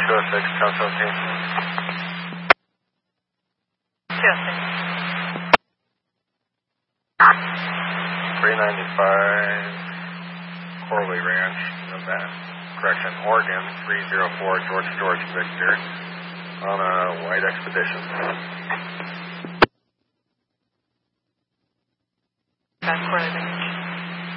206, 1017. 206. 395 Corley Ranch, Nevada. Correction, Oregon, 304 George Victor on a white expedition. That's Corley Victor.